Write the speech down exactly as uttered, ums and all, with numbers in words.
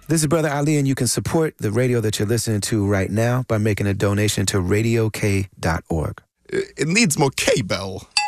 This is Brother Ali, and you can support the radio that you're listening to right now by making a donation to radio k dot org. It needs more cable.